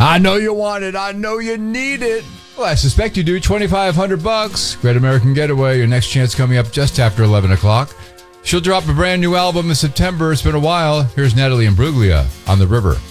I know you want it. I know you need it. Well, I suspect you do. $2,500. Great American Getaway. Your next chance coming up just after 11 o'clock. She'll drop a brand new album in September. It's been a while. Here's Natalie Imbruglia on The River.